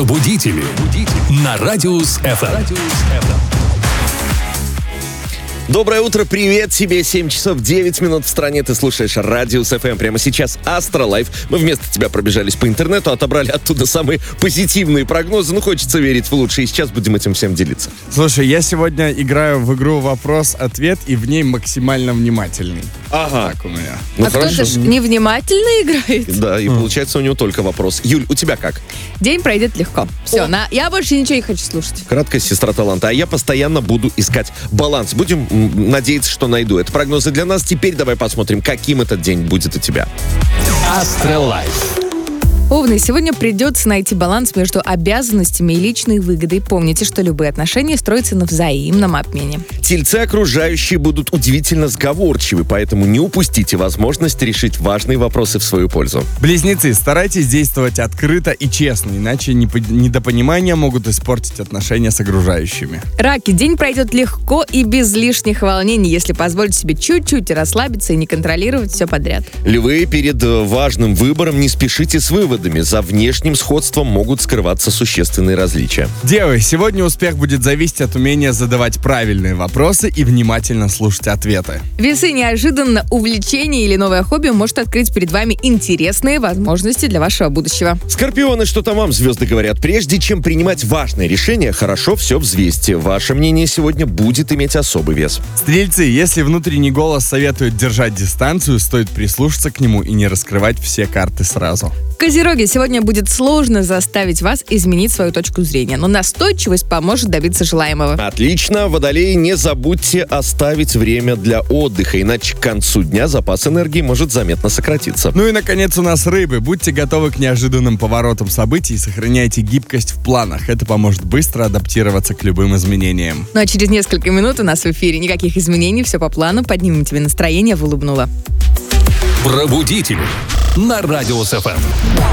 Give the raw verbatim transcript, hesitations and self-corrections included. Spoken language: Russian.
Пробудители. На Радиус эф эм. Доброе утро, привет тебе. семь часов девять минут в стране. Ты слушаешь Радиус эф эм. Прямо сейчас Астролайф. Мы вместо тебя пробежались по интернету, отобрали оттуда самые позитивные прогнозы. Ну, хочется верить в лучшее. И сейчас будем этим всем делиться. Слушай, я сегодня играю в игру «Вопрос-ответ» и в ней максимально внимательный. Ага. Так у меня. Ну, а хорошо. кто-то ж невнимательно играет. Да, и получается у него только вопрос. Юль, у тебя как? День пройдет легко. Все, О. на, я больше ничего не хочу слушать. Краткая сестра таланта. А я постоянно буду искать баланс. Будем м, надеяться, что найду. Это прогнозы для нас. Теперь давай посмотрим, каким этот день будет у тебя. Астролайф. Овны, сегодня придется найти баланс между обязанностями и личной выгодой. Помните, что любые отношения строятся на взаимном обмене. Тельцы окружающие будут удивительно сговорчивы, поэтому не упустите возможность решить важные вопросы в свою пользу. Близнецы, старайтесь действовать открыто и честно, иначе непо- недопонимания могут испортить отношения с окружающими. Раки, день пройдет легко и без лишних волнений, если позволить себе чуть-чуть расслабиться и не контролировать все подряд. Львы, перед э, важным выбором не спешите с выводами. За внешним сходством могут скрываться существенные различия. Девы, сегодня успех будет зависеть от умения задавать правильные вопросы и внимательно слушать ответы. Весы, неожиданно увлечение или новое хобби может открыть перед вами интересные возможности для вашего будущего. Скорпионы, что там вам звезды говорят? Прежде чем принимать важное решение, хорошо все взвесьте. Ваше мнение сегодня будет иметь особый вес. Стрельцы, если внутренний голос советует держать дистанцию, стоит прислушаться к нему и не раскрывать все карты сразу. Козероги, сегодня будет сложно заставить вас изменить свою точку зрения, но настойчивость поможет добиться желаемого. Отлично. Водолеи, не забудьте оставить время для отдыха, иначе к концу дня запас энергии может заметно сократиться. Ну и, наконец, у нас рыбы. Будьте готовы к неожиданным поворотам событий и сохраняйте гибкость в планах. Это поможет быстро адаптироваться к любым изменениям. Ну а через несколько минут у нас в эфире никаких изменений, все по плану, поднимем тебе настроение в улыбнула. Пробудители. На Радиус эф эм.